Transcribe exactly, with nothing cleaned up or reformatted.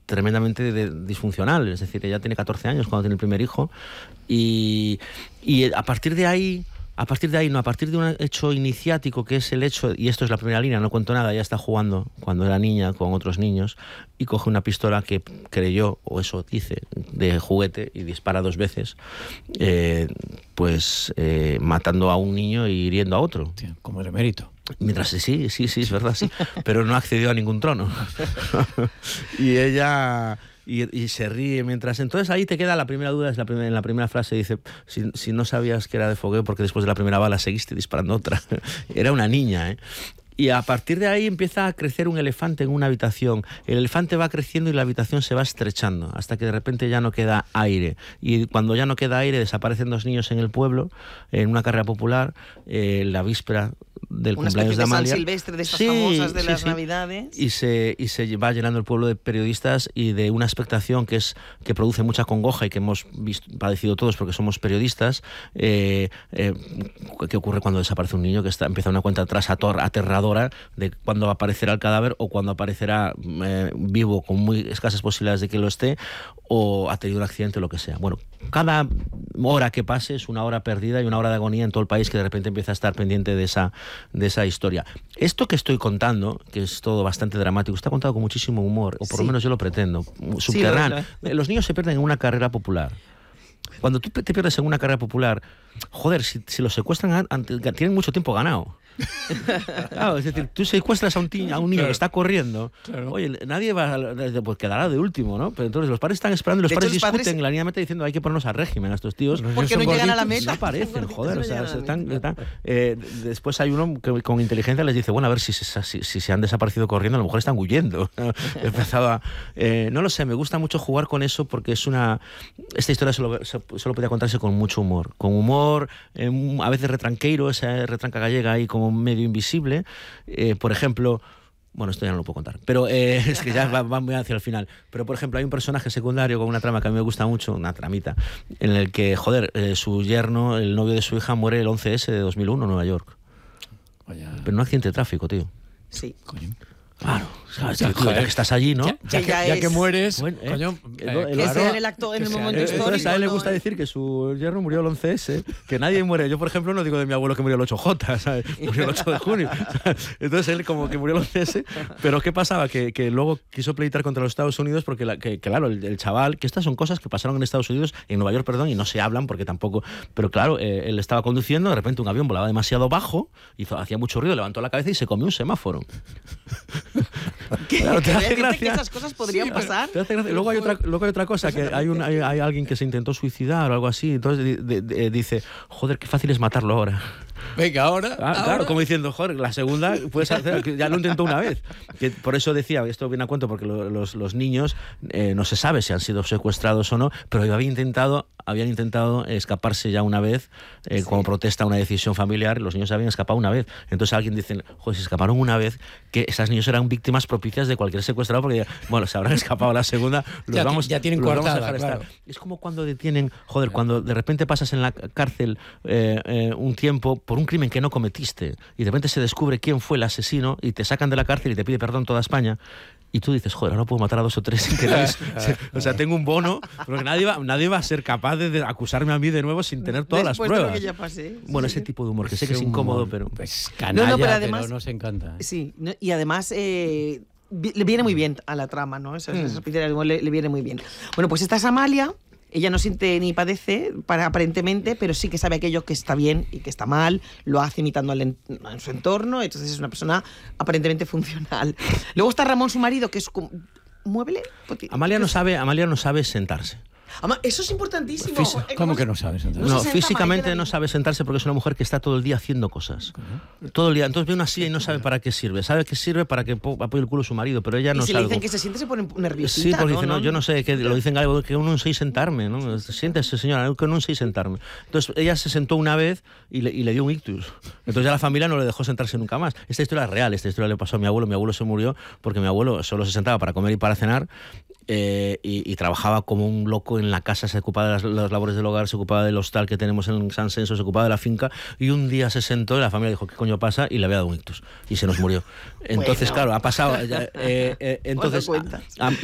tremendamente de, disfuncional, es decir, ella tiene catorce años cuando tiene el primer hijo, y, y a partir de ahí... A partir de ahí, no, a partir de un hecho iniciático, que es el hecho, y esto es la primera línea, no cuento nada, ella está jugando cuando era niña con otros niños y coge una pistola que creyó, o eso dice, de juguete, y dispara dos veces, eh, pues eh, matando a un niño y hiriendo a otro. Sí, como el emérito. Mientras sí, sí, sí, es verdad, sí, pero no accedió a ningún trono. Y ella... Y, y se ríe mientras... Entonces ahí te queda la primera duda, es la primera, en la primera frase dice, si, si no sabías que era de fogueo, porque después de la primera bala seguiste disparando otra. Era una niña, ¿eh? Y a partir de ahí empieza a crecer un elefante en una habitación. El elefante va creciendo y la habitación se va estrechando hasta que de repente ya no queda aire. Y cuando ya no queda aire, desaparecen dos niños en el pueblo, en una carrera popular, eh, la víspera del una cumpleaños de Amalia. San Silvestre de estas sí, famosas de sí, las sí. Navidades. Y se, y se va llenando el pueblo de periodistas y de una expectación que es que produce mucha congoja y que hemos visto, padecido todos porque somos periodistas. Eh, eh, ¿Qué ocurre cuando desaparece un niño? Que está, empieza una cuenta atrás ator, aterradora de cuándo aparecerá el cadáver o cuándo aparecerá eh, vivo con muy escasas posibilidades de que lo esté, o ha tenido un accidente o lo que sea. Bueno, cada hora que pase es una hora perdida y una hora de agonía en todo el país que de repente empieza a estar pendiente de esa, de esa historia. Esto que estoy contando, que es todo bastante dramático, está contado con muchísimo humor, o por sí. lo menos yo lo pretendo, subterráneo. Sí, lo, lo, Los niños se pierden en una carrera popular. Cuando tú te pierdes en una carrera popular, joder, si, si los secuestran, tienen mucho tiempo ganado. Claro, es decir, tú secuestras a un, ti, a un niño claro. que está corriendo, claro. oye, nadie va a, pues quedará de último, ¿no? Pero entonces los padres están esperando y los padres discuten padres... laninamente diciendo hay que ponernos a régimen a estos tíos. Porque no llegan a la meta. No aparecen, joder, o sea, se están, están, eh, después hay uno que con inteligencia les dice, bueno, a ver si, si, si, si se han desaparecido corriendo, a lo mejor están huyendo. He empezado a, eh, no lo sé, me gusta mucho jugar con eso porque es una... Esta historia solo, solo podía contarse con mucho humor, con humor, eh, a veces retranqueiro, esa retranca gallega ahí como medio invisible, eh, por ejemplo, bueno, esto ya no lo puedo contar, pero eh, es que ya va, va muy hacia el final, pero por ejemplo hay un personaje secundario con una trama que a mí me gusta mucho, una tramita, en el que, joder, eh, su yerno, el novio de su hija, muere el once ese de dos mil uno en Nueva York. Vaya. Pero en un accidente de tráfico, tío. Sí. Coño. Claro, ¿sabes? Ya, tío, ya que estás allí, ¿no? Ya, ya, que, ya que mueres, bueno, eh, coño, el, el, el, claro, en el acto, en el momento eh, histórico. Entonces a él le gusta decir que su yerno murió el once ese, que nadie muere. Yo, por ejemplo, no digo de mi abuelo que murió el ocho jota, ¿sabes? Murió el ocho de junio. Entonces él como que murió el once ese, pero ¿qué pasaba? Que, que luego quiso pleitar contra los Estados Unidos porque, la, que, claro, el, el chaval, que estas son cosas que pasaron en Estados Unidos, en Nueva York, perdón, y no se hablan porque tampoco... Pero claro, eh, él estaba conduciendo, de repente un avión volaba demasiado bajo, hizo, hacía mucho ruido, levantó la cabeza y se comió un semáforo. Claro, te hace gracia que esas cosas podrían sí, pasar. Te hace gracia. Luego hay otra, luego hay otra cosa, que hay, un, hay, hay alguien que se intentó suicidar o algo así, entonces de, de, de, dice, joder, qué fácil es matarlo ahora. Venga, ahora, ah, ahora. Claro, como diciendo, joder, la segunda puedes hacer, ya lo intentó una vez. Que por eso decía, esto viene a cuento porque lo, los, los niños eh, no se sabe si han sido secuestrados o no, pero habían intentado, habían intentado escaparse ya una vez, eh, sí. como protesta a una decisión familiar, los niños habían escapado una vez. Entonces alguien dice, joder, si escaparon una vez, que esas niños eran víctimas propicias de cualquier secuestrado, porque, bueno, se habrán escapado la segunda, los ya, vamos, ya tienen los coartada, vamos a dejar claro. estar. Es como cuando detienen, joder, cuando de repente pasas en la cárcel eh, eh, un tiempo por un crimen que no cometiste y de repente se descubre quién fue el asesino y te sacan de la cárcel y te pide perdón toda España y tú dices, joder, ahora puedo matar a dos o tres sin que nadie, o sea, tengo un bono, porque nadie va, nadie va a ser capaz de, de acusarme a mí de nuevo sin tener todas Después las pruebas. De lo que ya pasé. Bueno, sí. ese tipo de humor, que sé que es incómodo, pero... Pues canalla, no, no, pero, además, pero nos encanta. ¿eh? Sí, no, y además... Eh, le viene muy bien a la trama, ¿no? Esa, esa especie de le, le viene muy bien. Bueno, pues esta es Amalia. Ella no siente ni padece, para, aparentemente, pero sí que sabe aquello que está bien y que está mal, lo hace imitando al en, en su entorno, entonces es una persona aparentemente funcional. Luego está Ramón, su marido, que es como... ¿Mueble? Amalia no sabe, Amalia no sabe sentarse. Eso es importantísimo. Fis ¿Cómo que no sabe sentarse? No, físicamente no sabe sentarse porque es una mujer que está todo el día haciendo cosas. ¿Cómo? Todo el día. Entonces ve una silla y no sabe para qué sirve. Sabe que sirve para que apoye el culo a su marido, pero ella no sabe. Y si le dicen que se siente, se pone nerviosita. Sí, porque ¿no? dice, no, yo no sé, que lo dicen algo, que uno no sé sentarme, ¿no? Siéntese, señora, que uno no sé sentarme. Entonces ella se sentó una vez y le, y le dio un ictus. Entonces ya la familia no le dejó sentarse nunca más. Esta historia es real, esta historia le pasó a mi abuelo. Mi abuelo se murió porque mi abuelo solo se sentaba para comer y para cenar. Eh, y, y trabajaba como un loco en la casa, se ocupaba de las, las labores del hogar, se ocupaba del hostal que tenemos en San Censo, se ocupaba de la finca, y un día se sentó y la familia dijo, ¿qué coño pasa? Y le había dado un ictus y se nos murió. Entonces, bueno. Claro, ha pasado eh, eh, entonces a, a,